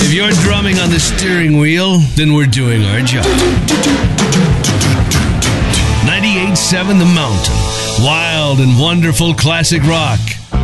If you're drumming on the steering wheel, then we're doing our job. 98.7 The Mountain. Wild and wonderful classic rock.